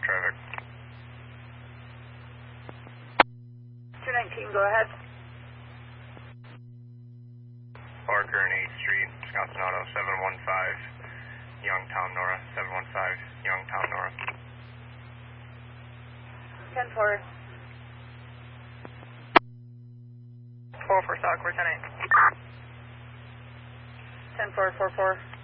traffic. 219, go ahead. Parker and 8th Street, Wisconsin Auto, 715, Youngtown, Nora, 715, Youngtown, Nora. 10-4. 4 for stock, we're 10-8. 10-4, 4-4.